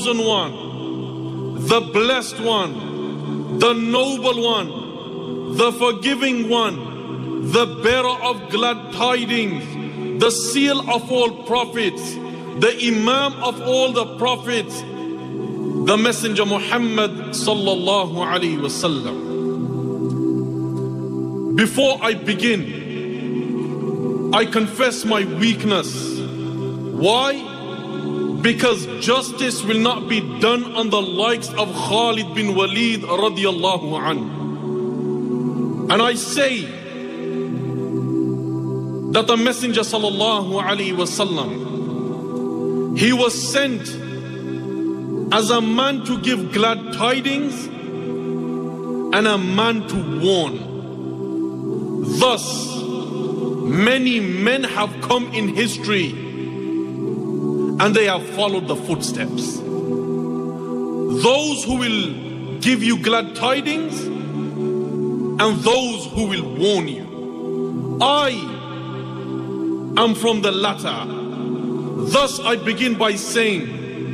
chosen one, the blessed one, the noble one, the forgiving one, the bearer of glad tidings, the seal of all prophets, the Imam of all the prophets, the Messenger Muhammad sallallahu alaihi wasallam. Before I begin, I confess my weakness. Why? Because justice will not be done on the likes of Khalid bin Walid radiyallahu anhu. And I say that the Messenger sallallahu alaihi wasallam, he was sent as a man to give glad tidings and a man to warn. Thus, many men have come in history and they have followed the footsteps. Those who will give you glad tidings and those who will warn you. I am from the latter. Thus I begin by saying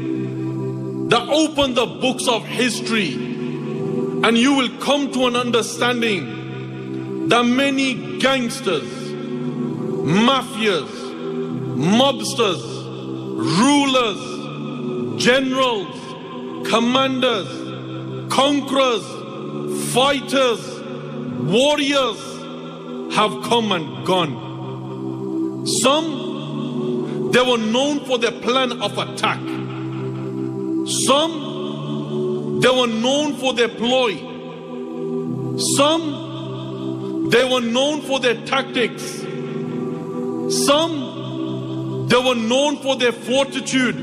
that open the books of history and you will come to an understanding that many gangsters, mafias, mobsters, rulers, generals, commanders, conquerors, fighters, warriors have come and gone. Some, they were known for their plan of attack. Some, they were known for their ploy. Some, they were known for their tactics. Some, they were known for their fortitude.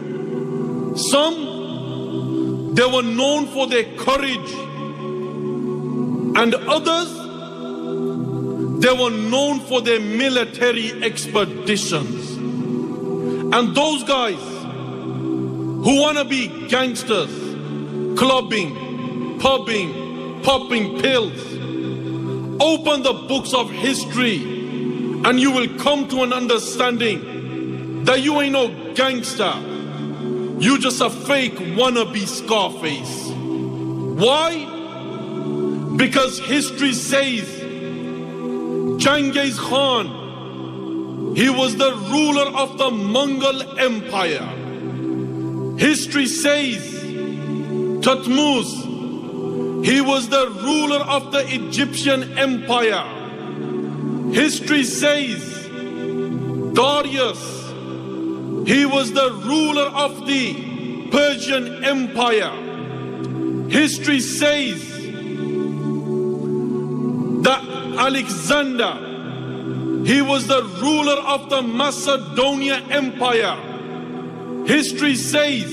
Some, they were known for their courage. And others, they were known for their military expeditions. And those guys who want to be gangsters, clubbing, pubbing, popping pills, open the books of history and you will come to an understanding that you ain't no gangster. You just a fake wannabe Scarface. Why? Because history says Genghis Khan, he was the ruler of the Mongol Empire. History says Thutmose, he was the ruler of the Egyptian Empire. History says Darius, he was the ruler of the Persian Empire. History says that Alexander, he was the ruler of the Macedonia Empire. History says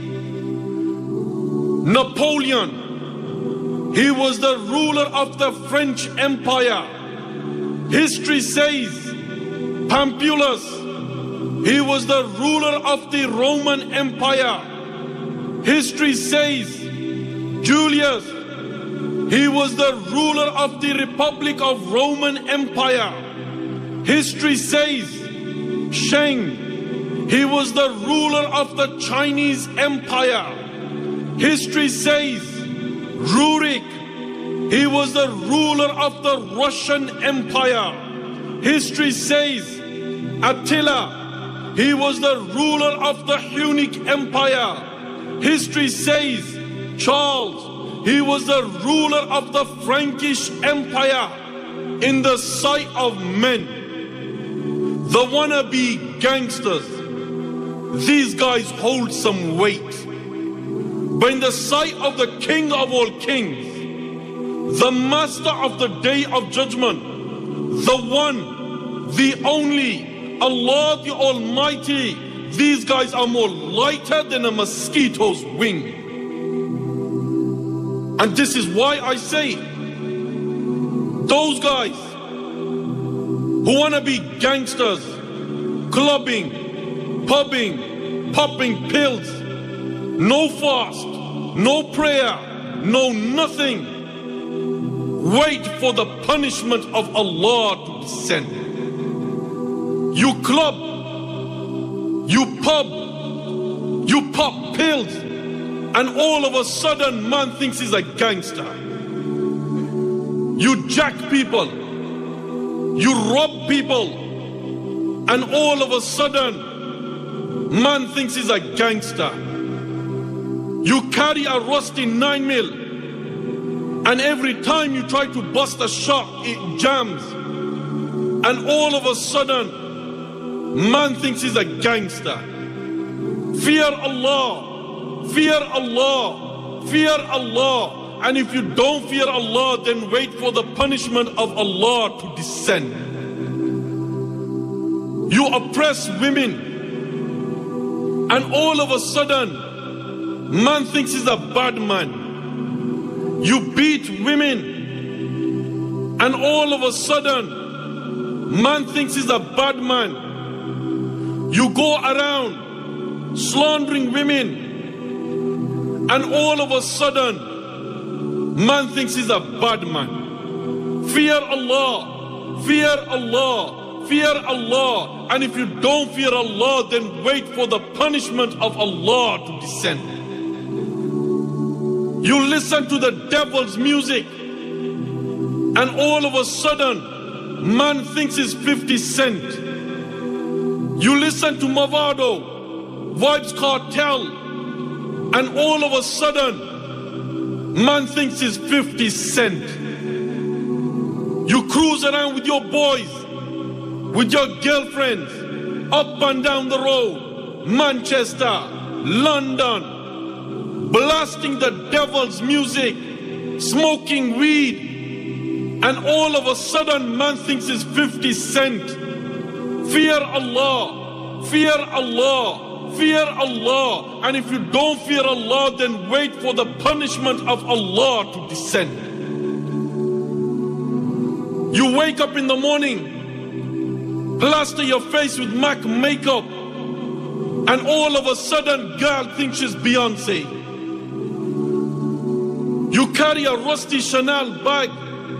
Napoleon, he was the ruler of the French Empire. History says Pompeius, he was the ruler of the Roman Empire. History says Julius, he was the ruler of the Republic of Roman Empire. History says Sheng, he was the ruler of the Chinese Empire. History says Rurik, he was the ruler of the Russian Empire. History says Attila, he was the ruler of the Hunnic Empire. History says Charles, he was the ruler of the Frankish Empire. In the sight of men, the wannabe gangsters, these guys hold some weight. But in the sight of the King of all kings, the Master of the Day of Judgment, the one, the only, Allah the Almighty, these guys are more lighter than a mosquito's wing. And this is why I say, those guys who want to be gangsters, clubbing, pubbing, popping pills, no fast, no prayer, no nothing, wait for the punishment of Allah to descend. You club, you pub, you pop pills, and all of a sudden man thinks he's a gangster. You jack people, you rob people, and all of a sudden man thinks he's a gangster. You carry a rusty 9mm, and every time you try to bust a shot, it jams. And all of a sudden, man thinks he's a gangster. Fear Allah, fear Allah, fear Allah. And if you don't fear Allah, then wait for the punishment of Allah to descend. You oppress women, and all of a sudden, man thinks he's a bad man. You beat women, and all of a sudden, man thinks he's a bad man. You go around slandering women, and all of a sudden, man thinks he's a bad man. Fear Allah, fear Allah, fear Allah. And if you don't fear Allah, then wait for the punishment of Allah to descend. You listen to the devil's music, and all of a sudden, man thinks it's 50 Cent. You listen to Mavado, Vibes Cartel, and all of a sudden, man thinks it's 50 Cent. You cruise around with your boys, with your girlfriends, up and down the road, Manchester, London, blasting the devil's music, smoking weed, and all of a sudden man thinks it's 50 Cent. Fear Allah, fear Allah, fear Allah. And if you don't fear Allah, then wait for the punishment of Allah to descend. You wake up in the morning, plaster your face with MAC makeup, and all of a sudden girl thinks she's Beyonce. You carry a rusty Chanel bag,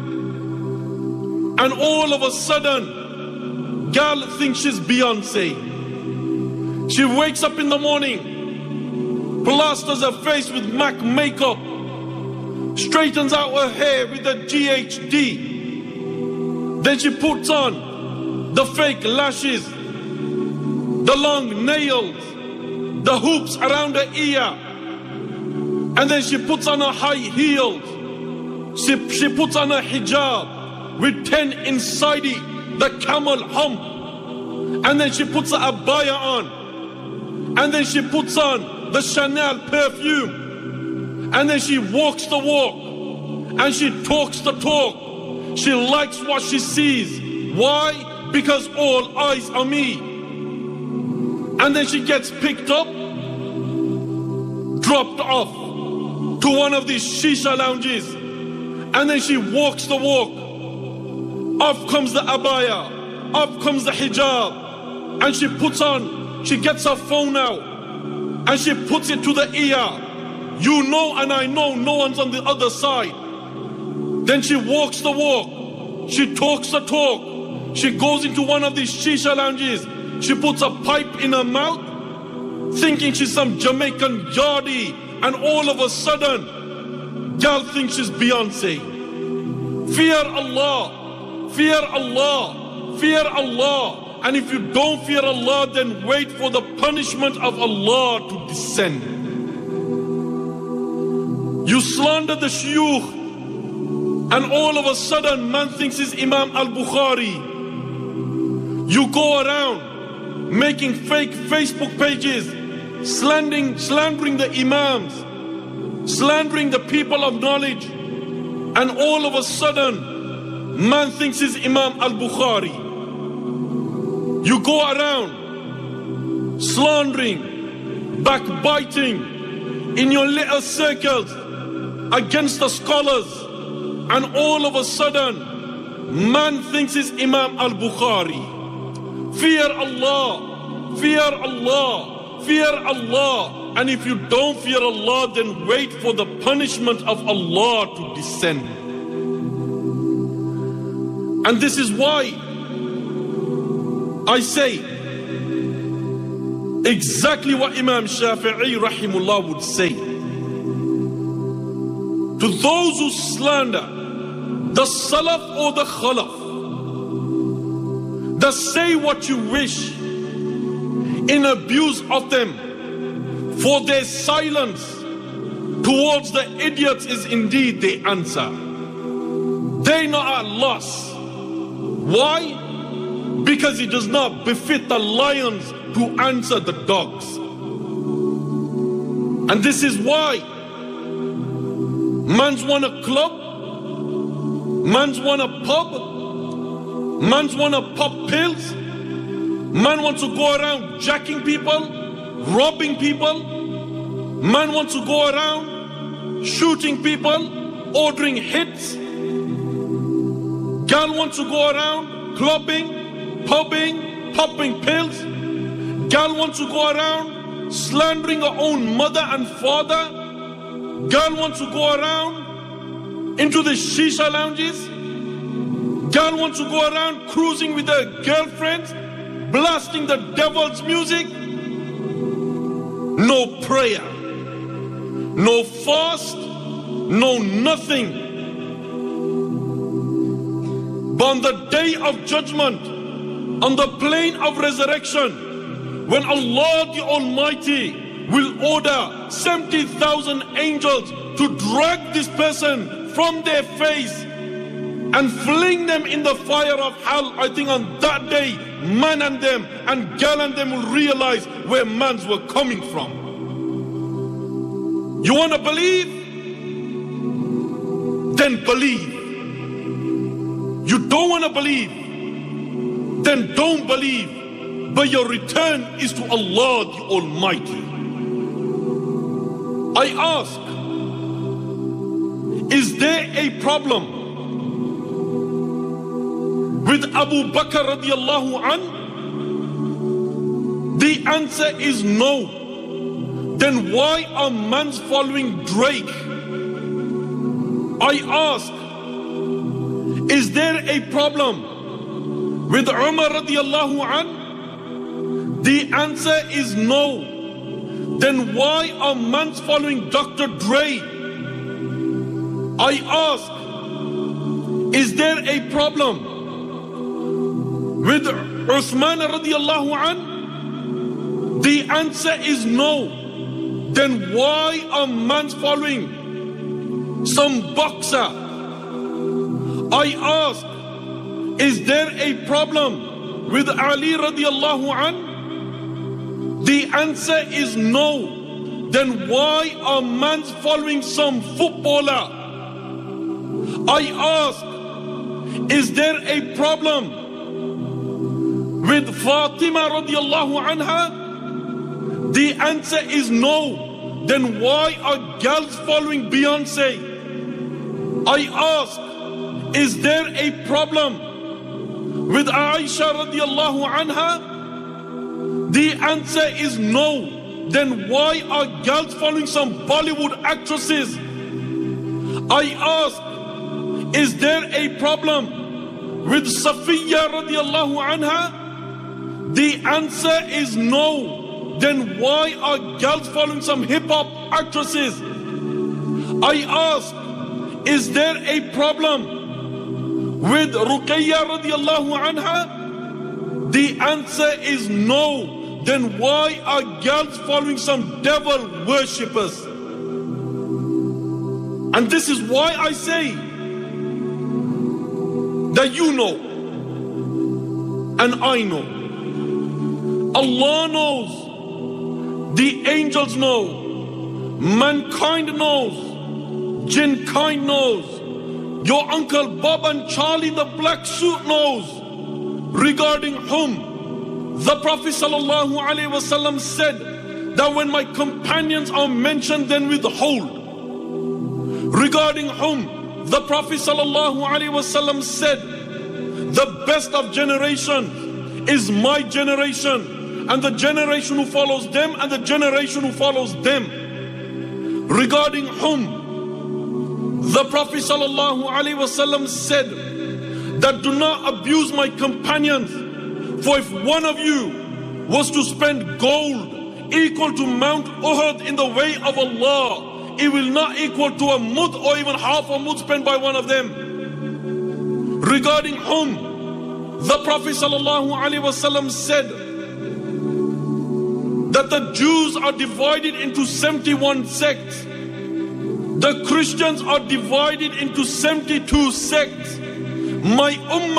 and all of a sudden girl thinks she's Beyonce. She wakes up in the morning, plasters her face with MAC makeup, straightens out her hair with a GHD. Then she puts on the fake lashes, the long nails, the hoops around her ear, and then she puts on her high heels. She puts on her hijab with 10 inside it, the camel hump, and then she puts her abaya on, and then she puts on the Chanel perfume, and then she walks the walk, and she talks the talk. She likes what she sees. Why? Because all eyes are me. And then she gets picked up, dropped off to one of these shisha lounges, and then she walks the walk. Off comes the abaya, off comes the hijab, and she gets her phone out, and she puts it to the ear. You know and I know no one's on the other side. Then she walks the walk, she talks the talk, she goes into one of these shisha lounges, she puts a pipe in her mouth, thinking she's some Jamaican yardie, and all of a sudden, girl thinks she's Beyonce. Fear Allah, fear Allah, fear Allah. And if you don't fear Allah, then wait for the punishment of Allah to descend. You slander the shuyukh, and all of a sudden man thinks it's Imam al-Bukhari. You go around making fake Facebook pages, slandering the imams, slandering the people of knowledge, and all of a sudden man thinks it's Imam al-Bukhari. You go around slandering, backbiting in your little circles against the scholars, and all of a sudden man thinks it's Imam al-Bukhari. Fear Allah, fear Allah, fear Allah. And if you don't fear Allah, then wait for the punishment of Allah to descend. And this is why I say exactly what Imam Shafi'i rahimullah would say. To those who slander the Salaf or the Khalaf, that say what you wish in abuse of them, for their silence towards the idiots is indeed the answer. They are at loss. Why? Because it does not befit the lions to answer the dogs. And this is why man's want a club, man's want a pub, man's want to pop pills, man wants to go around jacking people, robbing people, man wants to go around shooting people, ordering hits, girl wants to go around clubbing, pubbing, popping pills, girl wants to go around slandering her own mother and father, girl wants to go around into the shisha lounges, girl wants to go around cruising with her girlfriends, blasting the devil's music. No prayer, no fast, no nothing. But on the day of judgment, on the plane of resurrection, when Allah the Almighty will order 70,000 angels to drag this person from their face and fling them in the fire of hell, I think on that day, man and them and girl and them will realize where mans were coming from. You want to believe? Then believe. You don't want to believe? Then don't believe. But your return is to Allah the Almighty. I ask, is there a problem with Abu Bakr radiallahu an? The answer is no. Then why are mans following Drake? I ask, is there a problem with Umar radiallahu an? The answer is no. Then why are mans following Dr. Dre? I ask, is there a problem with Uthman radiallahu an? The answer is no. Then why are mans following some boxer? I ask, is there a problem with Ali radiallahu an? The answer is no. Then why are mans following some footballer? I ask, is there a problem with Fatima radiallahu anha? The answer is no. Then why are girls following Beyonce? I ask, is there a problem with Aisha radiallahu anha? The answer is no. Then why are girls following some Bollywood actresses? I ask, is there a problem with Safiya radiallahu anha? The answer is no. Then why are girls following some hip-hop actresses? I ask, is there a problem with Ruqayya radiallahu anha? The answer is no. Then why are girls following some devil worshippers? And this is why I say that you know and I know. Allah knows, the angels know, mankind knows, jinn kind knows, your Uncle Bob and Charlie the black suit knows, regarding whom the Prophet ﷺ said that when my companions are mentioned, then withhold. Regarding whom the Prophet ﷺ said, the best of generation is my generation, and the generation who follows them, and the generation who follows them. Regarding whom the Prophet ﷺ said that do not abuse my companions, for if one of you was to spend gold equal to Mount Uhud in the way of Allah, it will not equal to a mud or even half a mud spent by one of them. Regarding whom the Prophet ﷺ said that the Jews are divided into 71 sects, the Christians are divided into 72 sects. My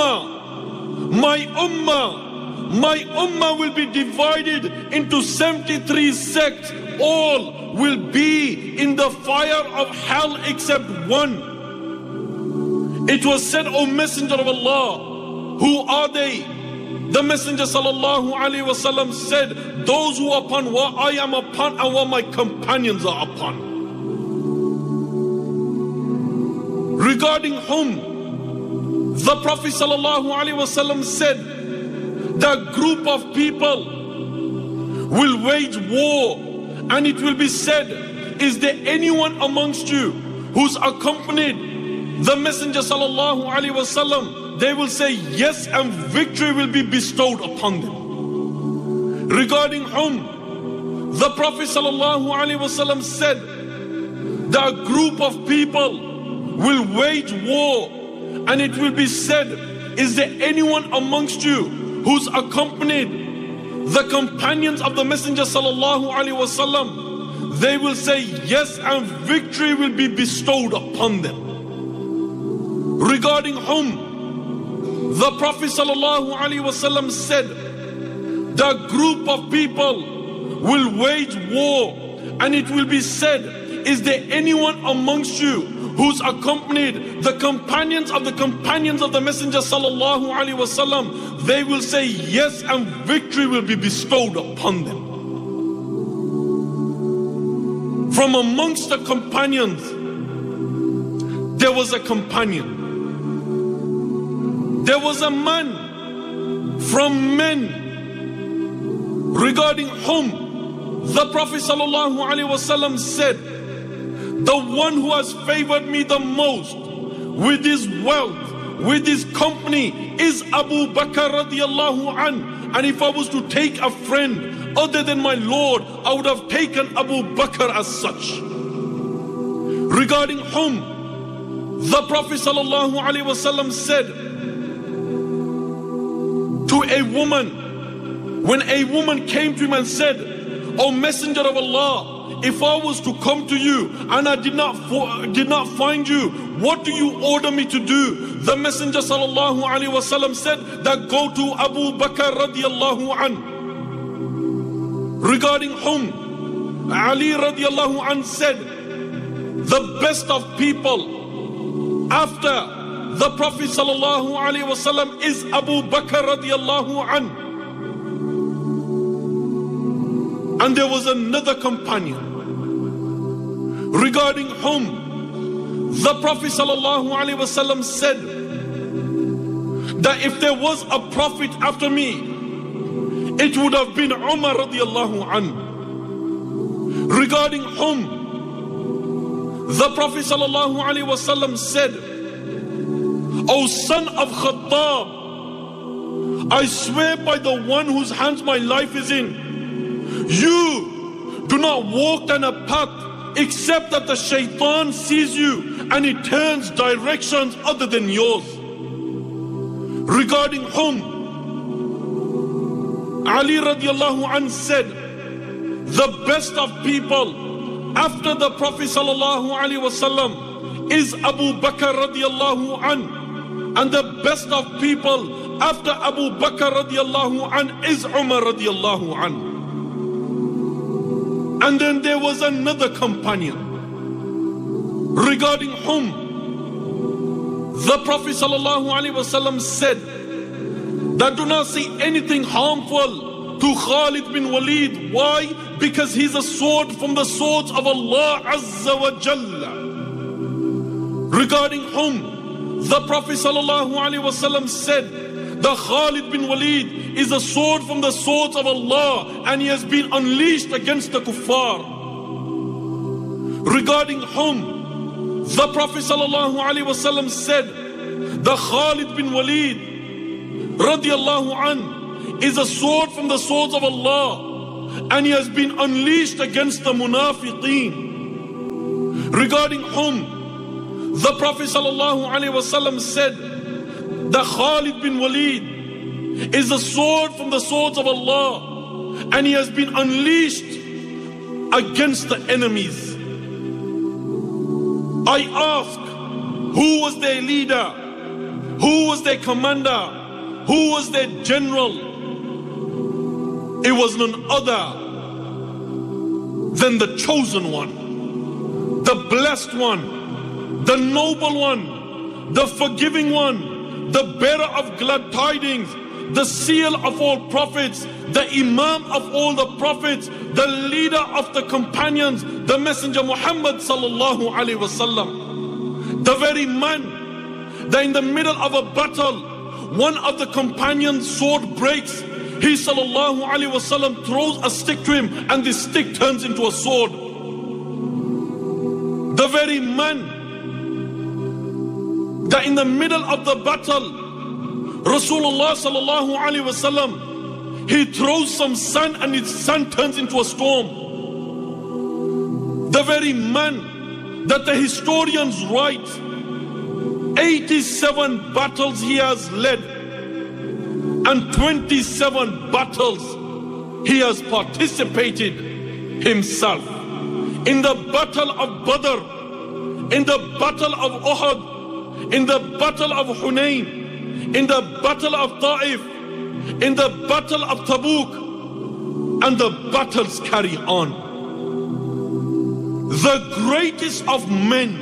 ummah will be divided into 73 sects. All will be in the fire of hell except one. It was said, O Messenger of Allah, who are they? The Messenger sallallahu alaihi wasallam said, those who are upon what I am upon and what my companions are upon. Regarding whom the Prophet sallallahu alaihi wasallam said, the group of people will wage war, and it will be said, is there anyone amongst you who's accompanied the Messenger sallallahu alaihi wasallam? They will say yes, and victory will be bestowed upon them. Regarding whom the Prophet sallallahu alaihi wasallam said, the group of people will wage war, and it will be said, is there anyone amongst you who's accompanied the companions of the Messenger sallallahu alaihi wasallam? They will say yes, and victory will be bestowed upon them. Regarding whom the Prophet sallallahu alaihi wasallam said, the group of people will wage war, and it will be said, is there anyone amongst you who's accompanied the companions of the Messenger sallallahu alaihi wasallam? They will say yes, and victory will be bestowed upon them. From amongst the companions, there was a companion. There was a man from men regarding whom the Prophet sallallahu alaihi wasallam said, the one who has favored me the most with his wealth, with his company, is Abu Bakr radiallahu an. And if I was to take a friend other than my Lord, I would have taken Abu Bakr as such. Regarding whom the Prophet sallallahu alaihi wasallam said to a woman, when a woman came to him and said, O Messenger of Allah, if I was to come to you and I did not find you, what do you order me to do? The Messenger sallallahu alaihi wasallam said that go to Abu Bakr radiallahu an. Regarding whom Ali radiallahu an said, the best of people after the Prophet sallallahu alaihi wasallam is Abu Bakr radiallahu an. And there was another companion regarding whom the Prophet sallallahu alaihi wasallam said that if there was a prophet after me, it would have been Umar radiallahu an. Regarding whom the Prophet sallallahu alaihi wasallam said, O son of Khattab, I swear by the one whose hands my life is in, you do not walk down a path except that the shaitan sees you and he turns directions other than yours. Regarding whom Ali radiallahu anh said, the best of people after the Prophet sallallahu alaihi wasallam is Abu Bakr radiallahu anh, and the best of people after Abu Bakr radiallahu anh is Umar radiallahu anh. And then there was another companion regarding whom the Prophet sallallahu alaihi wasallam said that do not say anything harmful to Khalid bin Walid. Why? Because he's a sword from the swords of Allah Azza wa Jalla. Regarding whom the Prophet sallallahu alaihi wasallam said that Khalid bin Walid is a sword from the swords of Allah, and he has been unleashed against the kuffar. Regarding whom the Prophet sallallahu alaihi wasallam said that Khalid bin Walid radiallahu an is a sword from the swords of Allah, and he has been unleashed against the munafiqeen. regarding whom the Prophet ﷺ said that Khalid bin Walid is a sword from the swords of Allah, and he has been unleashed against the enemies. I ask, who was their leader? Who was their commander? Who was their general? It was none other than the chosen one, the blessed one, the noble one, the forgiving one, the bearer of glad tidings, the seal of all prophets, the imam of all the prophets, the leader of the companions, the messenger Muhammad sallallahu alaihi wasallam. The very man that in the middle of a battle, one of the companions' sword breaks, he sallallahu alaihi wasallam throws a stick to him, and the stick turns into a sword. The very man that in the middle of the battle, Rasulullah sallallahu alaihi wasallam, he throws some sand and its sand turns into a storm. The very man that the historians write 87 battles he has led, and 27 battles he has participated himself. In the battle of Badr, in the battle of Uhud, in the battle of Hunayn, in the battle of Ta'if, in the battle of Tabuk, and the battles carry on. The greatest of men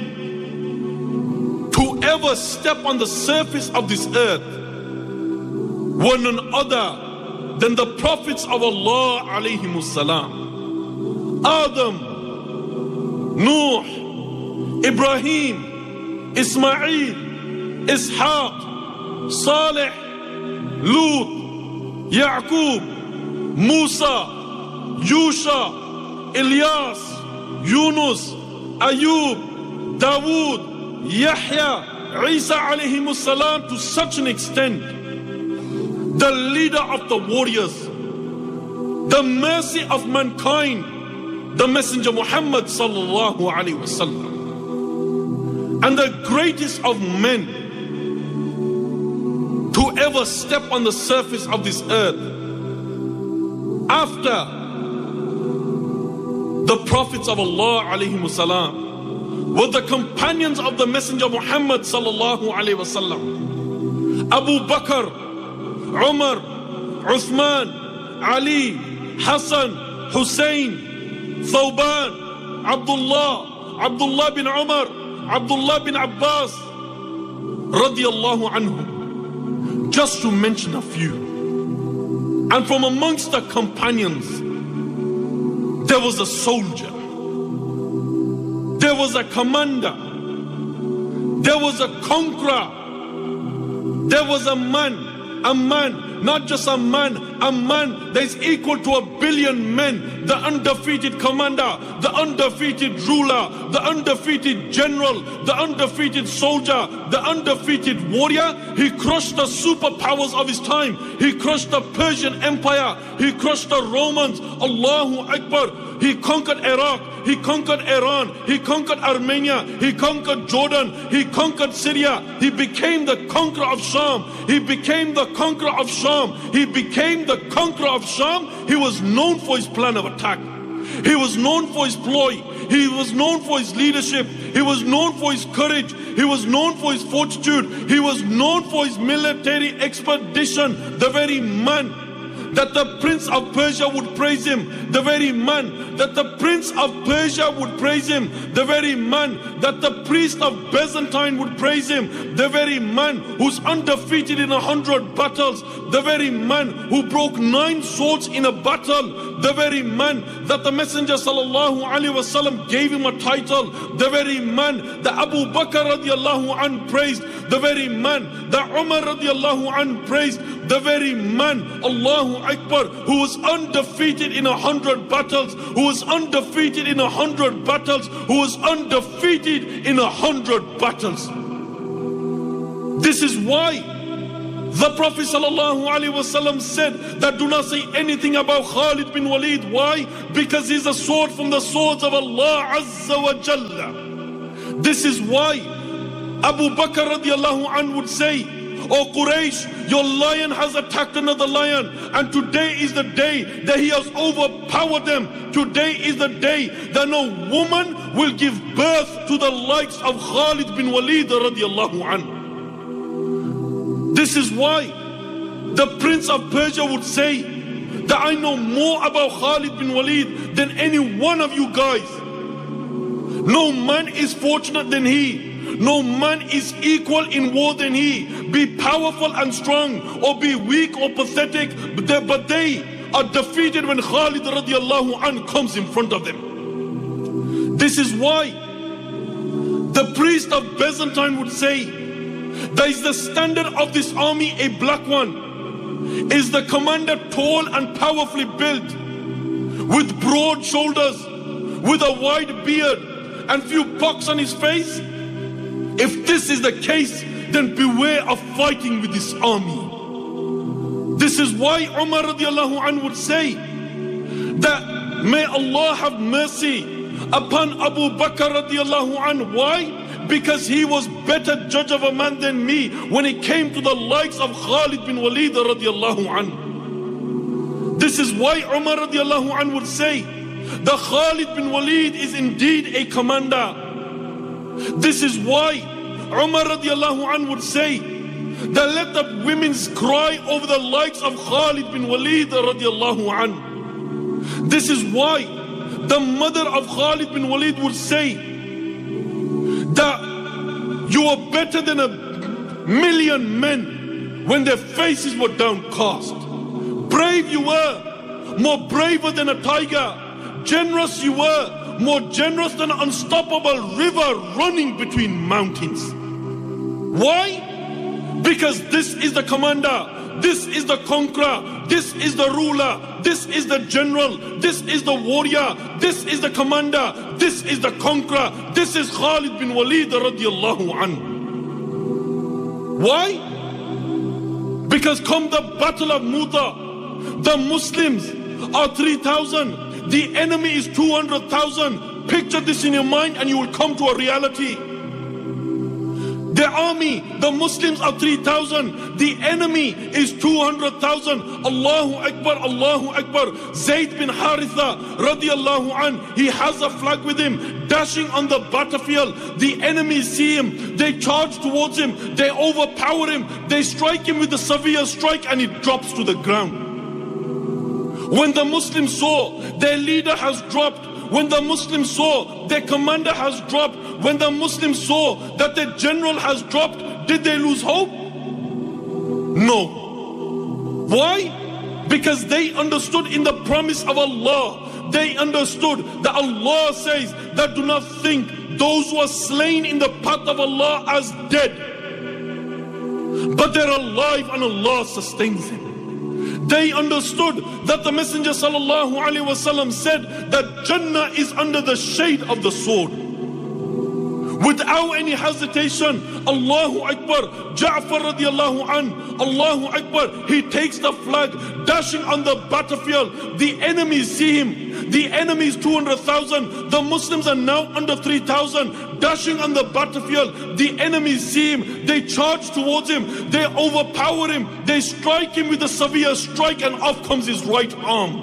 to ever step on the surface of this earth were none other than the prophets of Allah alayhimus salam. Adam, Nuh, Ibrahim, Ismail, Ishaq, Saleh, Lut, Yaqub, Musa, Yusha, Ilyas, Yunus, Ayub, Dawood, Yahya, Isa alayhimus salam, to such an extent, the leader of the warriors, the mercy of mankind, the messenger Muhammad sallallahu alaihi wasallam, and the greatest of men to ever step on the surface of this earth after the prophets of Allah alayhimus salam were the companions of the messenger Muhammad sallallahu alaihi wasallam. Abu Bakr, Umar, Uthman, Ali, Hassan, Hussein, Thawban, Abdullah bin Umar, Abdullah bin Abbas, radiyallahu anhum, just to mention a few. And from amongst the companions, there was a soldier, there was a commander, there was a conqueror, there was a man, not just a man that is equal to 1 billion men, the undefeated commander, the undefeated ruler, the undefeated general, the undefeated soldier, the undefeated warrior. He crushed the superpowers of his time. He crushed the Persian Empire. He crushed the Romans. Allahu Akbar. He conquered Iraq. He conquered Iran. He conquered Armenia. He conquered Jordan. He conquered Syria. He became the conqueror of Sham. He became the conqueror of Sham. He became the conqueror of Sham. He was known for his plan of attack. He was known for his ploy. He was known for his leadership. He was known for his courage. He was known for his fortitude. He was known for his military expedition. The very man that the Prince of Persia would praise him, the very man that the Prince of Persia would praise him, the very man that the priest of Byzantine would praise him, the very man who's undefeated in 100 battles, the very man who broke 9 swords in a battle, the very man that the Messenger sallallahu alaihi wasallam gave him a title, the very man that Abu Bakr radiallahu anhu praised, the very man that Umar radiallahu anhu praised, the very man, Allahu Akbar, who was undefeated in 100 battles, who was undefeated in 100 battles, who was undefeated in 100 battles. This is why the Prophet ﷺ said that do not say anything about Khalid bin Walid. Why? Because he's a sword from the swords of Allah Azza wa Jalla. This is why Abu Bakr radiallahu anhu would say, "O Quraysh, your lion has attacked another lion, and today is the day that he has overpowered them. Today is the day that no woman will give birth to the likes of Khalid bin Walid radiallahu anhu." This is why the Prince of Persia would say that I know more about Khalid bin Walid than any one of you guys. No man is fortunate than he. No man is equal in war than he. Be powerful and strong, or be weak or pathetic, but they are defeated when Khalid radiallahu anhu comes in front of them. This is why the priest of Byzantine would say, "There is the standard of this army, a black one. Is the commander tall and powerfully built, with broad shoulders, with a wide beard, and few pocks on his face? If this is the case, then beware of fighting with this army." This is why Umar radiallahu anhu would say that may Allah have mercy upon Abu Bakr radiallahu anhu. Why? Because he was better judge of a man than me when it came to the likes of Khalid bin Walid radiallahu anhu. This is why Umar radiallahu anhu would say that Khalid bin Walid is indeed a commander. This is why Umar radiallahu anhu would say that let the women cry over the likes of Khalid bin Walid radiallahu anhu. This is why the mother of Khalid bin Walid would say that you are better than 1,000,000 men when their faces were downcast. Brave you were, more braver than a tiger. Generous you were, more generous than an unstoppable river running between mountains. Why? Because this is the commander, this is the conqueror, this is the ruler, this is the general, this is the warrior, this is the commander, this is the conqueror, this is Khalid bin Walid radiallahu anhu. Why? Because come the battle of Muta, the Muslims are 3,000, the enemy is 200,000. Picture this in your mind and you will come to a reality. The army, the Muslims are 3,000. The enemy is 200,000. Allahu Akbar, Allahu Akbar. Zayd bin Haritha radiallahu an, he has a flag with him, dashing on the battlefield. The enemy see him, they charge towards him, they overpower him, they strike him with a severe strike and he drops to the ground. When the Muslims saw their leader has dropped, when the Muslims saw their commander has dropped, when the Muslims saw that their general has dropped, did they lose hope? No. Why? Because they understood in the promise of Allah. They understood that Allah says that do not think those who are slain in the path of Allah as dead, but they're alive and Allah sustains them. They understood that the Messenger sallallahu alaihi wasallam said that Jannah is under the shade of the sword. Without any hesitation, Allahu Akbar, Ja'far radiallahu an, Allahu Akbar, he takes the flag, dashing on the battlefield. The enemies see him. The enemy is 200,000. The Muslims are now under 3,000, dashing on the battlefield. The enemies see him. They charge towards him. They overpower him. They strike him with a severe strike and off comes his right arm.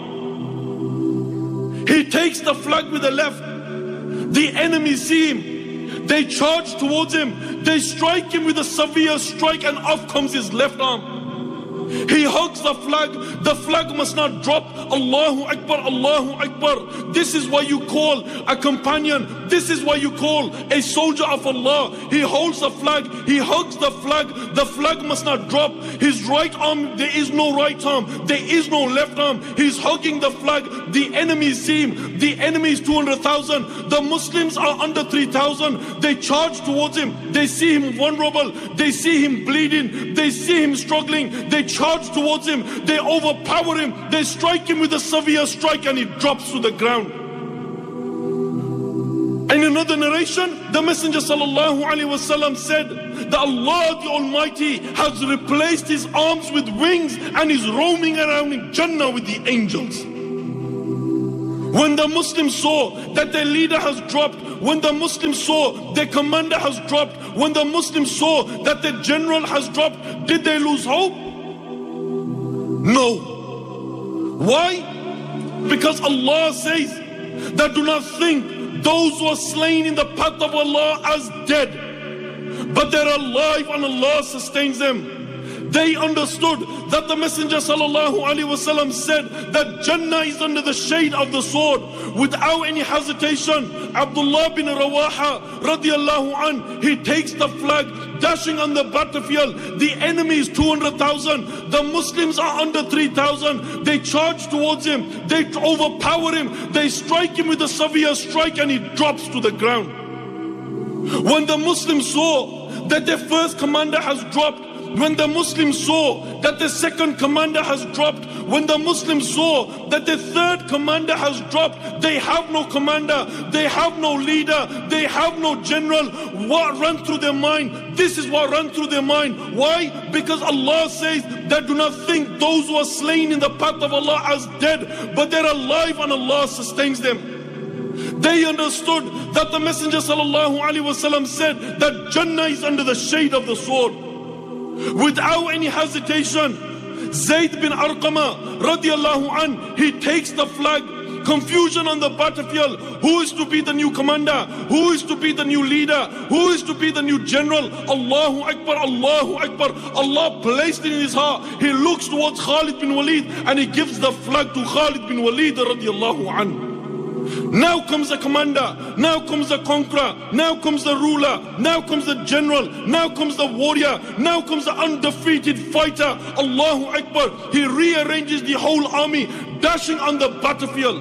He takes the flag with the left. The enemies see him. They charge towards him. They strike him with a severe strike and off comes his left arm. He hugs the flag. The flag must not drop. Allahu Akbar, Allahu Akbar. This is why you call a companion. This is why you call a soldier of Allah. He holds the flag. He hugs the flag. The flag must not drop. His right arm, there is no right arm. There is no left arm. He's hugging the flag. The enemy see him. The enemy is 200,000. The Muslims are under 3,000. They charge towards him. They see him vulnerable. They see him bleeding. They see him struggling. They charge towards him. They overpower him. They strike him with a severe strike and he drops to the ground. In another narration, the Messenger sallallahu alaihi wasallam said that Allah the Almighty has replaced his arms with wings and is roaming around in Jannah with the angels. When the Muslims saw that their leader has dropped, when the Muslims saw their commander has dropped, when the Muslims saw that their general has dropped, did they lose hope? No. Why? Because Allah says that do not think those who are slain in the path of Allah as dead, but they're alive and Allah sustains them. They understood that the Messenger sallallahu alaihi wasallam said that Jannah is under the shade of the sword. Without any hesitation, Abdullah bin Rawaha radiallahu an, he takes the flag, dashing on the battlefield. The enemy is 200,000. The Muslims are under 3,000. They charge towards him. They overpower him. They strike him with a severe strike and he drops to the ground. When the Muslims saw that their first commander has dropped, when the Muslims saw that the second commander has dropped, when the Muslims saw that the third commander has dropped, they have no commander, they have no leader, they have no general. What ran through their mind? This is what ran through their mind. Why? Because Allah says that do not think those who are slain in the path of Allah as dead, but they're alive and Allah sustains them. They understood that the Messenger sallallahu alaihi wasallam said that Jannah is under the shade of the sword. Without any hesitation, Zayd bin Arqama radiallahu an, he takes the flag. Confusion on the battlefield. Who is to be the new commander? Who is to be the new leader? Who is to be the new general? Allahu Akbar, Allahu Akbar. Allah placed it in his heart. He looks towards Khalid bin Walid and he gives the flag to Khalid bin Walid radiallahu an. Now comes the commander, now comes the conqueror, now comes the ruler, now comes the general, now comes the warrior, now comes the undefeated fighter. Allahu Akbar. He rearranges the whole army, dashing on the battlefield.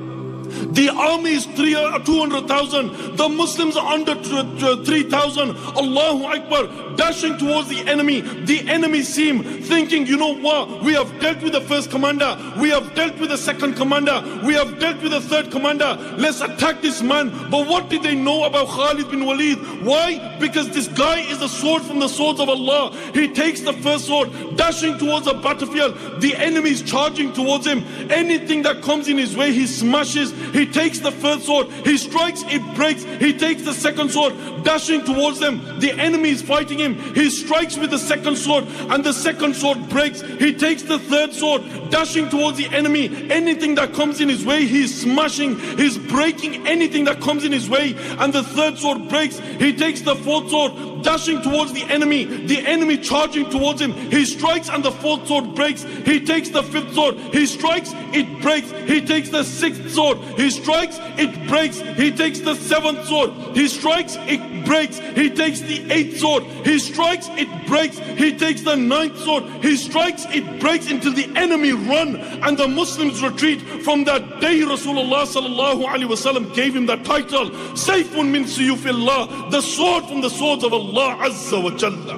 The army is 200,000. The Muslims are under 3,000. Allahu Akbar. Dashing towards the enemy. The enemy see him thinking, you know what? We have dealt with the first commander. We have dealt with the second commander. We have dealt with the third commander. Let's attack this man. But what did they know about Khalid bin Walid? Why? Because this guy is a sword from the swords of Allah. He takes the first sword, dashing towards the battlefield. The enemy is charging towards him. Anything that comes in his way, he smashes. He takes the first sword, he strikes, it breaks. He takes the second sword, dashing towards them. The enemy is fighting him. He strikes with the second sword and the second sword breaks. He takes the third sword, dashing towards the enemy. Anything that comes in his way, he's smashing, he's breaking anything that comes in his way. And the third sword breaks. He takes the fourth sword, dashing towards the enemy charging towards him. He strikes and the fourth sword breaks. He takes the fifth sword, he strikes, it breaks. He takes the sixth sword, he strikes, it breaks. He takes the seventh sword, he strikes, it breaks. He takes the eighth sword, he strikes, it breaks. He takes the ninth sword, he strikes, it breaks, until the enemy run and the Muslims retreat. From that day, Rasulullah sallallahu alaihi wasallam gave him the title Sayfun min suyufillah, the sword from the swords of Allah Azza wa Jalla.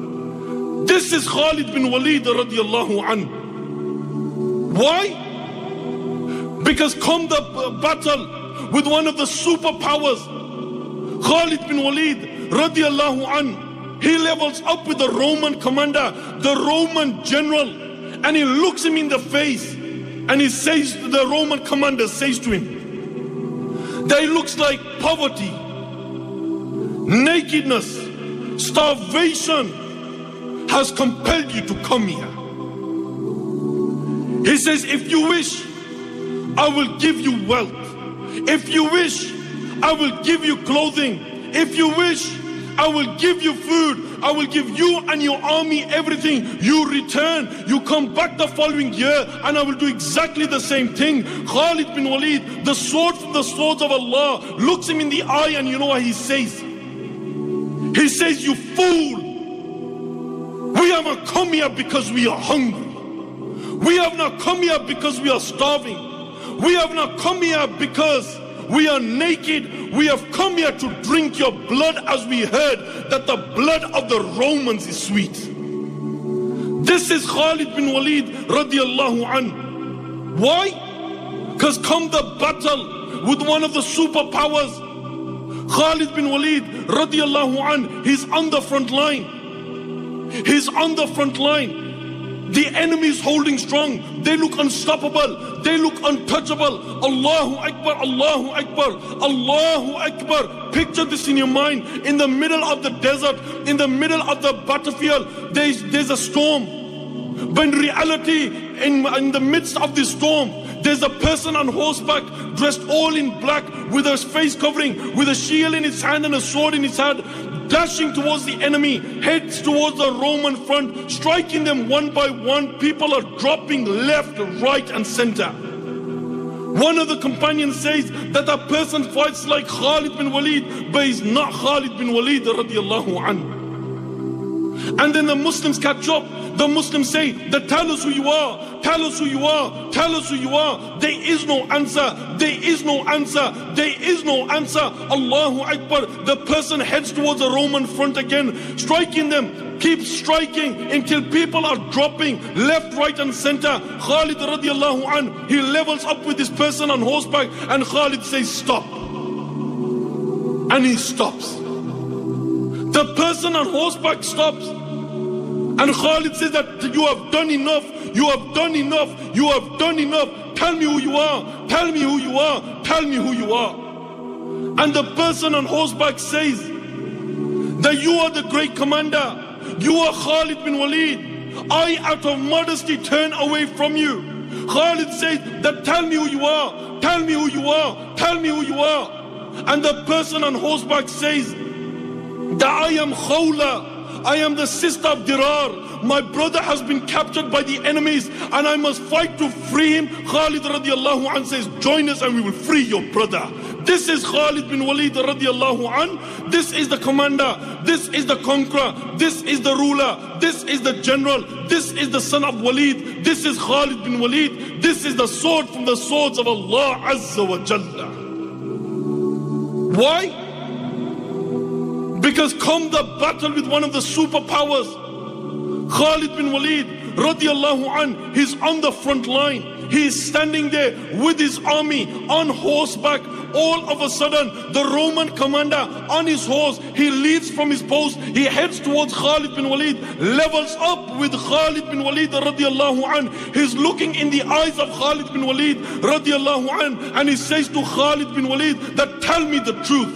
This is Khalid bin Walid radiallahu an. Why? Because come the battle with one of the superpowers, Khalid bin Walid radiallahu an, he levels up with the Roman commander, the Roman general, and he looks him in the face and he says, the Roman commander says to him that it looks like poverty, nakedness, starvation has compelled you to come here. He says, if you wish, I will give you wealth. If you wish, I will give you clothing. If you wish, I will give you food. I will give you and your army everything. You return, you come back the following year, and I will do exactly the same thing. Khalid bin Walid, the sword from the swords of Allah, looks him in the eye, and you know what he says? He says, you fool, we have not come here because we are hungry. We have not come here because we are starving. We have not come here because we are naked. We have come here to drink your blood, as we heard that the blood of the Romans is sweet. This is Khalid bin Walid radiallahu an. Why? Because come the battle with one of the superpowers, Khalid bin Walid radiallahu an, he's on the front line. He's on the front line. The enemy is holding strong. They look unstoppable. They look untouchable. Allahu Akbar, Allahu Akbar, Allahu Akbar. Picture this in your mind. In the middle of the desert, in the middle of the battlefield, there's a storm. But in reality, in the midst of this storm, there's a person on horseback, dressed all in black, with his face covering, with a shield in his hand and a sword in his hand, dashing towards the enemy, heads towards the Roman front, striking them one by one. People are dropping left, right and center. One of the companions says that a person fights like Khalid bin Walid, but he's not Khalid bin Walid radiallahu anhu. And then the Muslims catch up. The Muslims say that tell us who you are, tell us who you are, tell us who you are. There is no answer, there is no answer, there is no answer. Allahu Akbar. The person heads towards the Roman front again, striking them, keeps striking until people are dropping left, right and center. Khalid radiallahu anhu, he levels up with this person on horseback, and Khalid says stop. And he stops. The person on horseback stops. And Khalid says that you have done enough, you have done enough, you have done enough. Tell me who you are, tell me who you are, tell me who you are. And the person on horseback says that you are the great commander, you are Khalid bin Walid. I out of modesty turn away from you. Khalid says that tell me who you are, tell me who you are, tell me who you are. And the person on horseback says that I am Khawla, I am the sister of Dirar. My brother has been captured by the enemies and I must fight to free him. Khalid radiallahu anhu says, join us and we will free your brother. This is Khalid bin Walid radiallahu anhu. This is the commander. This is the conqueror. This is the ruler. This is the general. This is the son of Walid. This is Khalid bin Walid. This is the sword from the swords of Allah Azza wa Jalla. Why? Because come the battle with one of the superpowers, Khalid bin Walid radiallahu anhu, he's on the front line. He is standing there with his army on horseback. All of a sudden, the Roman commander on his horse, he leaves from his post. He heads towards Khalid bin Walid, levels up with Khalid bin Walid radiallahu anhu. He's looking in the eyes of Khalid bin Walid radiallahu anhu, and he says to Khalid bin Walid that tell me the truth.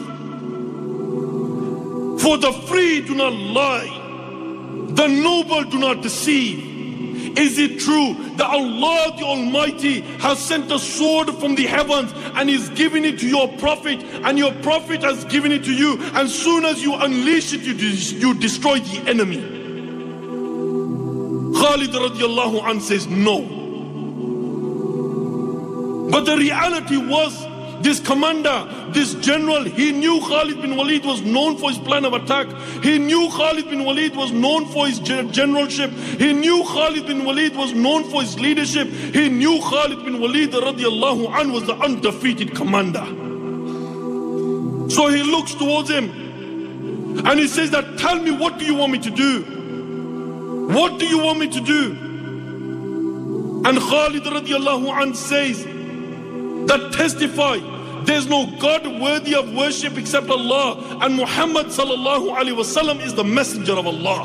For the free do not lie, the noble do not deceive. Is it true that Allah the Almighty has sent a sword from the heavens and is giving it to your prophet, and your prophet has given it to you, and soon as you unleash it, you destroy the enemy? Khalid radiallahu anhu says no. But the reality was, this commander, this general, he knew Khalid bin Walid was known for his plan of attack. He knew Khalid bin Walid was known for his generalship. He knew Khalid bin Walid was known for his leadership. He knew Khalid bin Walid radiallahu anhu was the undefeated commander. So he looks towards him and he says that tell me, what do you want me to do? What do you want me to do? And Khalid radiallahu anhu says that testify there's no God worthy of worship except Allah, and Muhammad sallallahu alaihi wasallam is the messenger of Allah.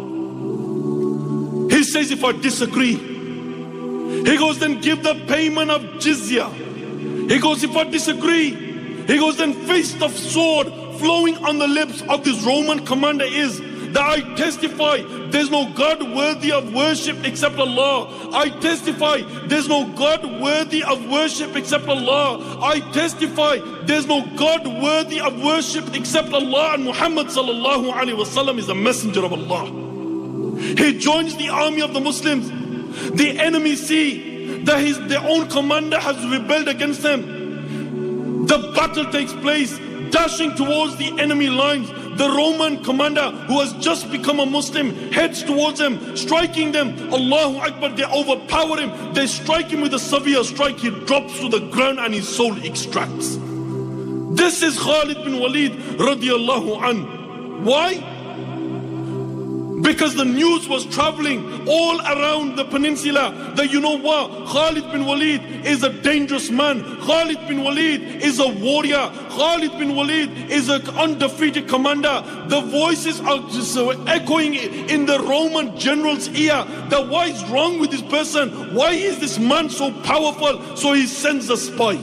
He says if I disagree, he goes then give the payment of jizya. He goes if I disagree, he goes then face the sword. Flowing on the lips of this Roman commander is that I testify there's no God worthy of worship except Allah. I testify there's no God worthy of worship except Allah. I testify there's no God worthy of worship except Allah, and Muhammad sallallahu alaihi wasallam is the messenger of Allah. He joins the army of the Muslims. The enemy see that their own commander has rebelled against them. The battle takes place. Dashing towards the enemy lines, the Roman commander who has just become a Muslim heads towards them, striking them. Allahu Akbar, they overpower him. They strike him with a severe strike. He drops to the ground and his soul extracts. This is Khalid bin Walid radiallahu anhu. Why? Because the news was traveling all around the peninsula that, you know what, Khalid bin Walid is a dangerous man. Khalid bin Walid is a warrior. Khalid bin Walid is an undefeated commander. The voices are just echoing in the Roman general's ear that why is wrong with this person? Why is this man so powerful? So he sends a spy.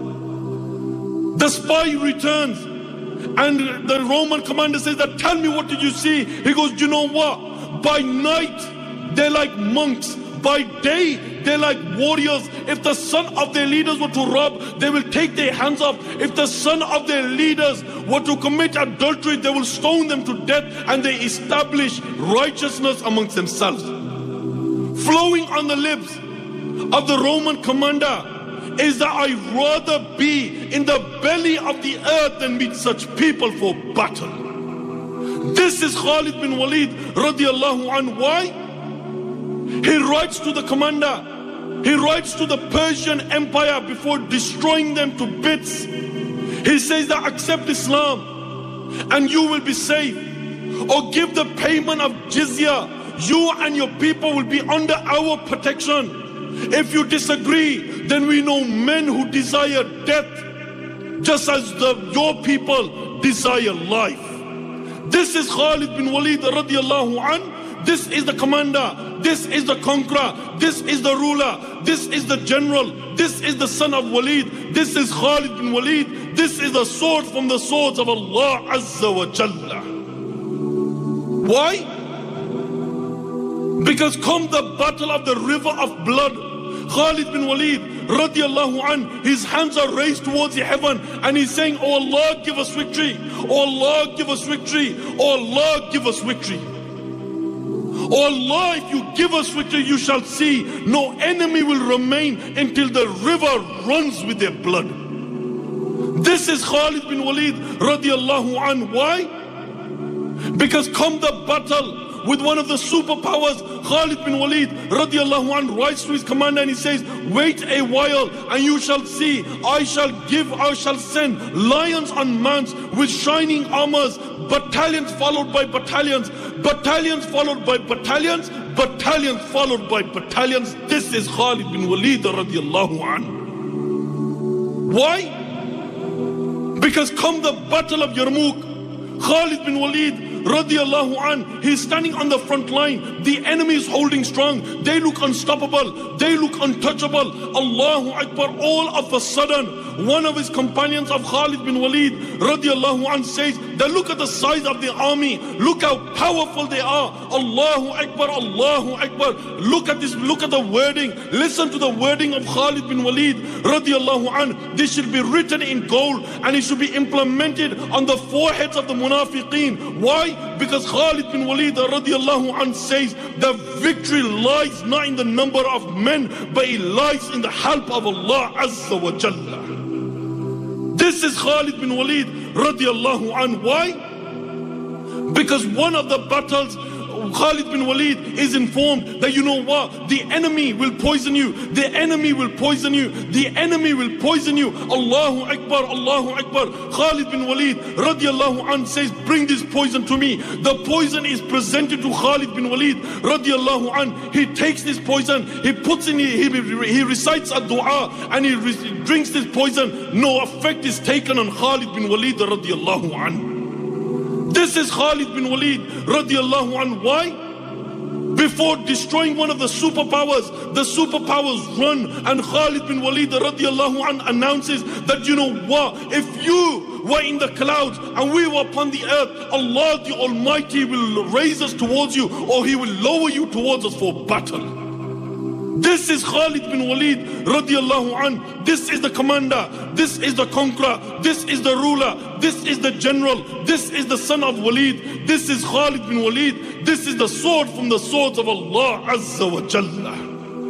The spy returns. And the Roman commander says that, tell me, what did you see? He goes, you know what? By night, they're like monks. By day, they're like warriors. If the son of their leaders were to rob, they will take their hands off. If the son of their leaders were to commit adultery, they will stone them to death, and they establish righteousness amongst themselves. Flowing on the lips of the Roman commander is that I'd rather be in the belly of the earth than meet such people for battle. This is Khalid bin Walid radiallahu anhu. Why? He writes to the commander, he writes to the Persian Empire before destroying them to bits. He says that accept Islam and you will be safe, or give the payment of jizya. You and your people will be under our protection. If you disagree, then we know men who desire death just as your people desire life. This is Khalid bin Walid radiallahu anh. This is the commander. This is the conqueror. This is the ruler. This is the general. This is the son of Walid. This is Khalid bin Walid. This is the sword from the swords of Allah Azza wa Jalla. Why? Because come the battle of the river of blood, Khalid bin Walid radiallahu anh, his hands are raised towards the heaven and he's saying, oh Allah, give us victory. Oh Allah, give us victory. Oh Allah, give us victory. Oh Allah, if you give us victory, you shall see no enemy will remain until the river runs with their blood. This is Khalid bin Walid radiallahu anh. Why? Because come the battle with one of the superpowers, Khalid bin Walid radiallahu anhu writes to his commander and he says, wait a while and you shall see, I shall send lions on mans with shining armors, battalions followed by battalions, battalions followed by battalions, battalions followed by battalions. This is Khalid bin Walid radiallahu anhu. Why? Because come the battle of Yarmouk, Khalid bin Walid radiallahu an, he's standing on the front line. The enemy is holding strong. They look unstoppable. They look untouchable. Allahu Akbar. All of a sudden, one of his companions of Khalid bin Walid radiallahu an says, look at the size of the army. Look how powerful they are. Allahu Akbar. Allahu Akbar. Look at this. Look at the wording. Listen to the wording of Khalid bin Walid radiallahu an. This should be written in gold and it should be implemented on the foreheads of the munafiqeen. Why? Because Khalid bin Walid radiallahu anh says the victory lies not in the number of men, but it lies in the help of Allah Azza wa Jalla. This is Khalid bin Walid radiallahu anh. Why? Because one of the battles, Khalid bin Walid is informed that, you know what, the enemy will poison you. The enemy will poison you. The enemy will poison you. Allahu Akbar, Allahu Akbar. Khalid bin Walid radiallahu anh says, bring this poison to me. The poison is presented to Khalid bin Walid radiallahu anh. He takes this poison, he puts in, he recites a dua and he drinks this poison. No effect is taken on Khalid bin Walid radiallahu anh. This is Khalid bin Walid radiallahu anhu. Why? Before destroying one of the superpowers run, and Khalid bin Walid radiallahu anhu announces that, you know what, if you were in the clouds and we were upon the earth, Allah the Almighty will raise us towards you, or He will lower you towards us for battle. This is Khalid bin Walid radiallahu anh. This is the commander. This is the conqueror. This is the ruler. This is the general. This is the son of Walid. This is Khalid bin Walid. This is the sword from the swords of Allah Azza wa Jalla.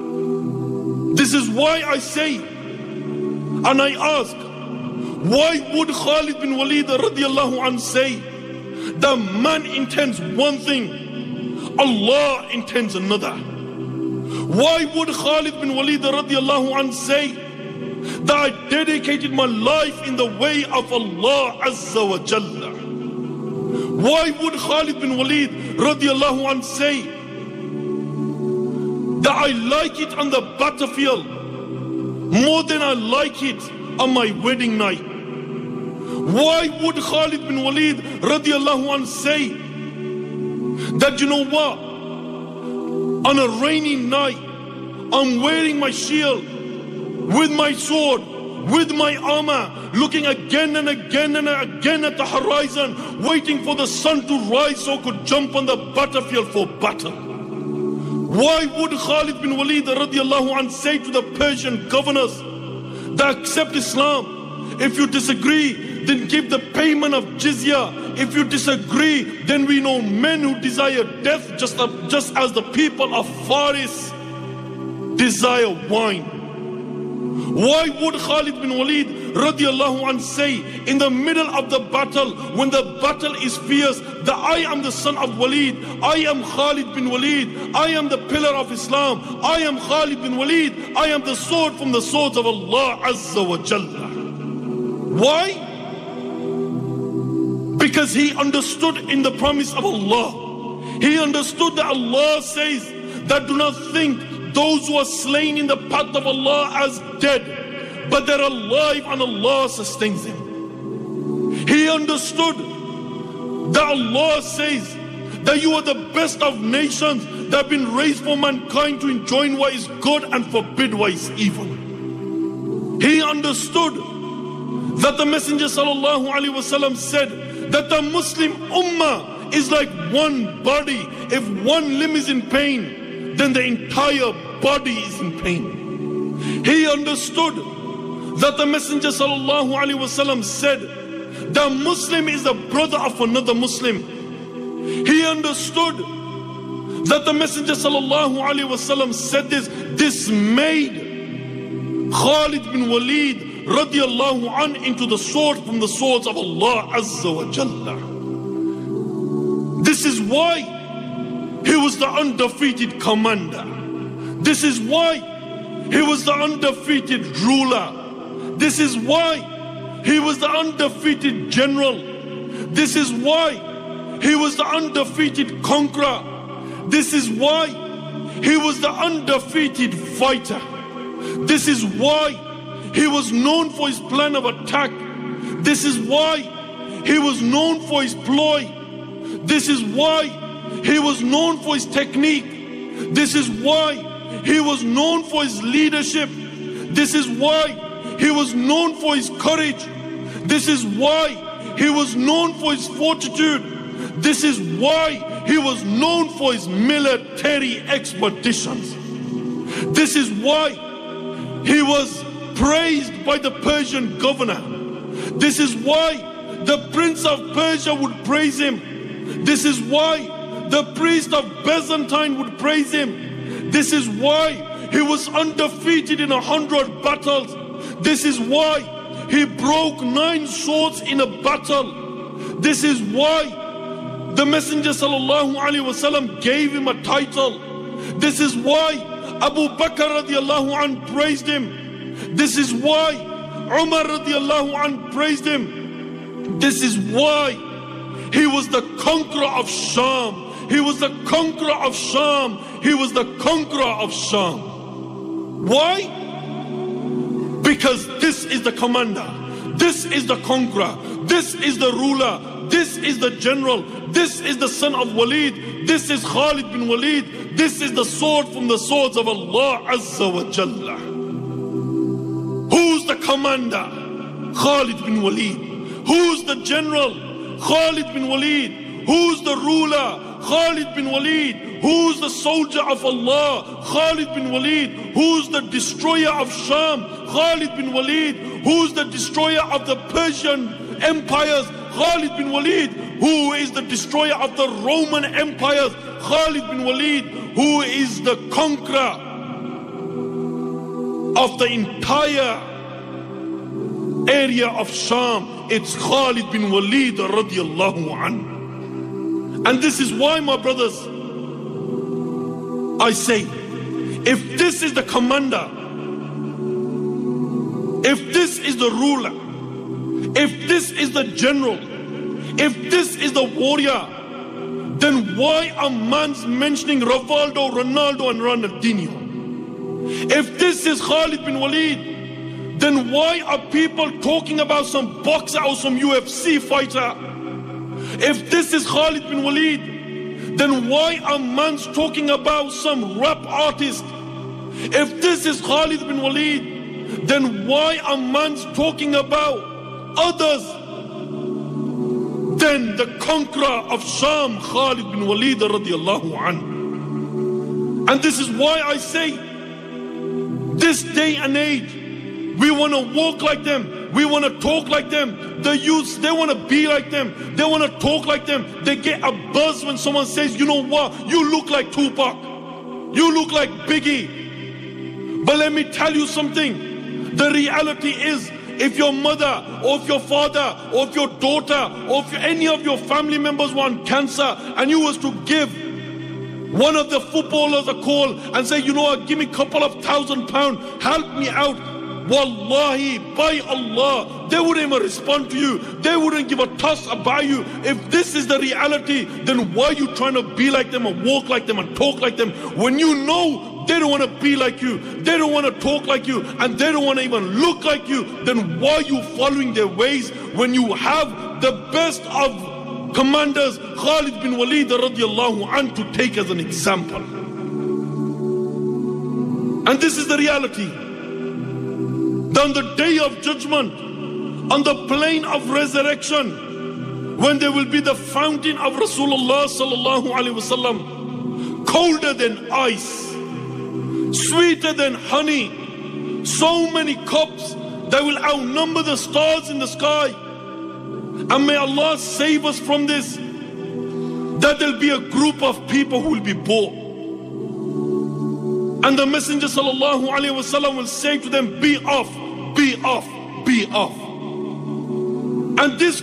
This is why I say and I ask, why would Khalid bin Walid radiallahu anh say the man intends one thing, Allah intends another? Why would Khalid bin Walid radiallahu anh say that I dedicated my life in the way of Allah Azza wa Jalla? Why would Khalid bin Walid radiallahu anh say that I like it on the battlefield more than I like it on my wedding night? Why would Khalid bin Walid radiallahu anh say that, you know what, on a rainy night I'm wearing my shield with my sword, with my armor, looking again and again and again at the horizon, waiting for the sun to rise so I could jump on the battlefield for battle? Why would Khalid bin Walid radiallahu anh say to the Persian governors that accept Islam, if you disagree, then give the payment of jizya. If you disagree, then we know men who desire death just as the people of Faris desire wine. Why would Khalid bin Walid radiallahu anh say in the middle of the battle, when the battle is fierce, that I am the son of Walid, I am Khalid bin Walid, I am the pillar of Islam, I am Khalid bin Walid, I am the sword from the swords of Allah Azza wa Jalla? Why? Because he understood in the promise of Allah. He understood that Allah says that do not think those who are slain in the path of Allah as dead, but they're alive and Allah sustains them. He understood that Allah says that you are the best of nations that have been raised for mankind to enjoin what is good and forbid what is evil. He understood that the Messenger sallallahu alaihi wasallam said that the Muslim ummah is like one body. If one limb is in pain, then the entire body is in pain. He understood that the Messenger sallallahu alaihi wasallam said the Muslim is a brother of another Muslim. He understood that the Messenger sallallahu alaihi wasallam said this made Khalid bin Walid radiallahu an into the sword from the swords of Allah Azza wa Jalla. This is why he was the undefeated commander. This is why he was the undefeated ruler. This is why he was the undefeated general. This is why he was the undefeated conqueror. This is why he was the undefeated fighter. This is why he was known for his plan of attack. This is why he was known for his ploy. This is why he was known for his technique. This is why he was known for his leadership. This is why he was known for his courage. This is why he was known for his fortitude. This is why he was known for his military expeditions. This is why he was praised by the Persian governor. This is why the prince of Persia would praise him. This is why the priest of Byzantine would praise him. This is why he was undefeated in 100 battles. This is why he broke 9 swords in a battle. This is why the Messenger sallallahu alaihi wasallam gave him a title. This is why Abu Bakr radiallahu anh praised him. This is why Umar radiallahu anh praised him. This is why he was the conqueror of Sham. He was the conqueror of Sham. He was the conqueror of Sham. Why? Because this is the commander. This is the conqueror. This is the ruler. This is the general. This is the son of Walid. This is Khalid bin Walid. This is the sword from the swords of Allah Azza wa Jalla. Who's the commander? Khalid bin Walid. Who's the general? Khalid bin Walid. Who's the ruler? Khalid bin Walid. Who's the soldier of Allah? Khalid bin Walid. Who's the destroyer of Sham? Khalid bin Walid. Who's the destroyer of the Persian empires? Khalid bin Walid. Who is the destroyer of the Roman empires? Khalid bin Walid. Who is the conqueror of the entire area of Sham? It's Khalid bin Walid radiallahu anhu. And this is why, my brothers, I say, if this is the commander, if this is the ruler, if this is the general, If this is the warrior, then why are man's mentioning Rivaldo, Ronaldo and Ronaldinho? If this is Khalid bin Walid, then why are people talking about some boxer or some UFC fighter? If this is Khalid bin Walid, then why are man's talking about some rap artist? If this is Khalid bin Walid, then why are man's talking about others than the conqueror of Sham, Khalid bin Walid radiallahu anhu? And this is why I say, this day and age, we want to walk like them. We want to talk like them. The youths, they want to be like them. They want to talk like them. They get a buzz when someone says, you know what? You look like Tupac. You look like Biggie. But let me tell you something. The reality is, if your mother or if your father or if your daughter or if any of your family members were on cancer and you was to give one of the footballers a call and say, you know what, give me a couple of £1,000, help me out. Wallahi, by Allah, they wouldn't even respond to you. They wouldn't give a toss about you. If this is the reality, then why are you trying to be like them and walk like them and talk like them when you know they don't want to be like you, they don't want to talk like you, and they don't want to even look like you? Then why are you following their ways when you have the best of commanders, Khalid bin Walid radiallahu anhu, to take as an example? And this is the reality. On the day of judgment, on the plain of resurrection, when there will be the fountain of Rasulullah sallallahu alaihi wasallam, colder than ice, sweeter than honey, so many cups that will outnumber the stars in the sky. And may Allah save us from this, that there'll be a group of people who will be bought. And the Messenger sallallahu alaihi wasallam will say to them, be off, be off, be off. And this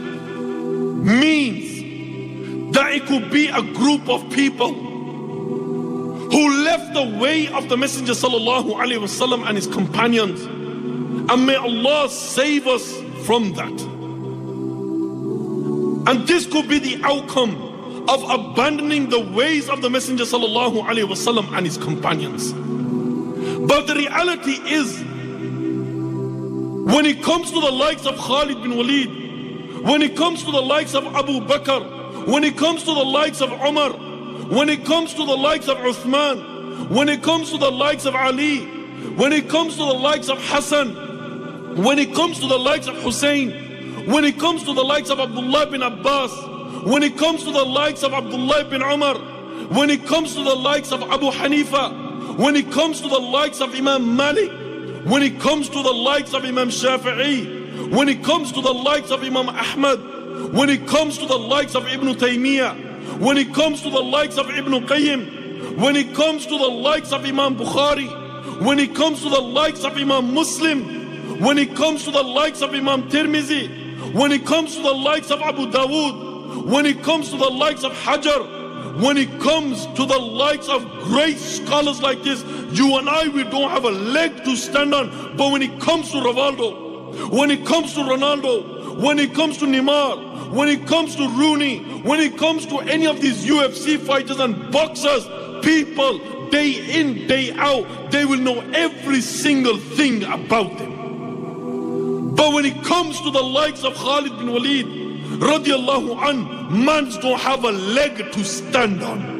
means that it could be a group of people who left the way of the Messenger sallallahu alaihi wasallam and his companions. And may Allah save us from that. And this could be the outcome of abandoning the ways of the Messenger sallallahu alaihi wasallam and his companions. But the reality is, when it comes to the likes of Khalid bin Walid, when it comes to the likes of Abu Bakr, when it comes to the likes of Umar, when it comes to the likes of Uthman, when it comes to the likes of Ali, when it comes to the likes of Hassan, when it comes to the likes of Hussein, when it comes to the likes of Abdullah bin Abbas, when it comes to the likes of Abdullah bin Umar, when it comes to the likes of Abu Hanifa, when it comes to the likes of Imam Malik, when it comes to the likes of Imam Shafi'i, when it comes to the likes of Imam Ahmad, when it comes to the likes of Ibn Taymiyyah, when it comes to the likes of Ibn Qayyim, when it comes to the likes of Imam Bukhari, when it comes to the likes of Imam Muslim, when it comes to the likes of Imam Tirmizi, when it comes to the likes of Abu Dawood, when it comes to the likes of Hajar, when it comes to the likes of great scholars like this, you and I, we don't have a leg to stand on. But when it comes to Rivaldo, when it comes to Ronaldo, when it comes to Neymar, when it comes to Rooney, when it comes to any of these UFC fighters and boxers, people, day in, day out, they will know every single thing about them. But when it comes to the likes of Khalid bin Walid radiallahu anhu, mans don't have a leg to stand on.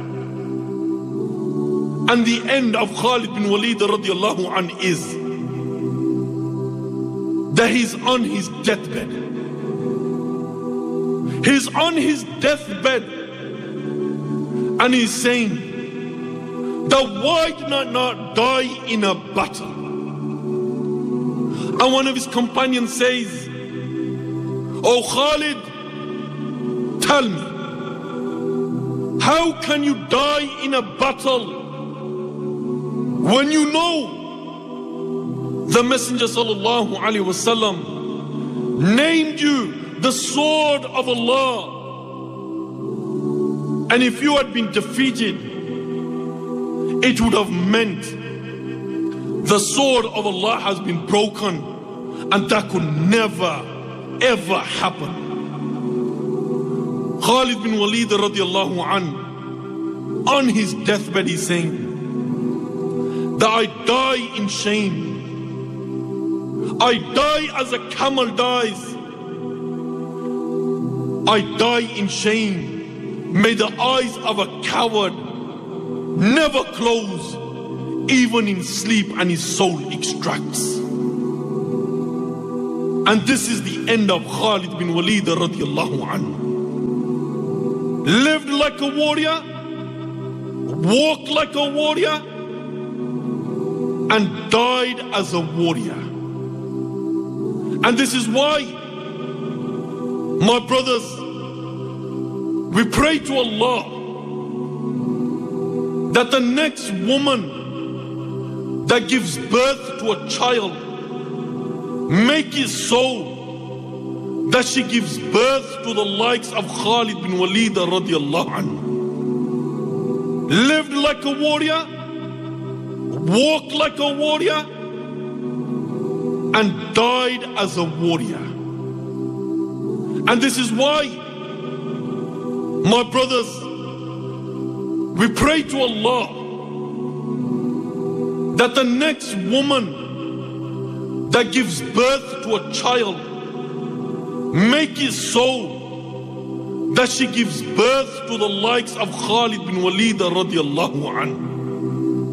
And the end of Khalid bin Walid radiallahu anhu is that he's on his deathbed. He's on his deathbed and he's saying that why did I not die in a battle? And one of his companions says, "Oh Khalid, tell me, how can you die in a battle when you know the Messenger sallallahu alaihi wasallam named you the sword of Allah, and if you had been defeated, it would have meant the sword of Allah has been broken, and that could never ever happen." Khalid bin Walid radiallahu an, on his deathbed he's saying that I die in shame. I die as a camel dies. I die in shame. May the eyes of a coward never close, even in sleep, and his soul extracts. And this is the end of Khalid bin Walid radiallahu anhu. Lived like a warrior, walked like a warrior, and died as a warrior. And this is why, my brothers, we pray to Allah that the next woman that gives birth to a child, make it so that she gives birth to the likes of Khalid bin Walid radiallahu anhu. Lived like a warrior, walked like a warrior, and died as a warrior. And this is why, my brothers, we pray to Allah that the next woman that gives birth to a child, make it so that she gives birth to the likes of Khalid bin Walid radiallahu anhu.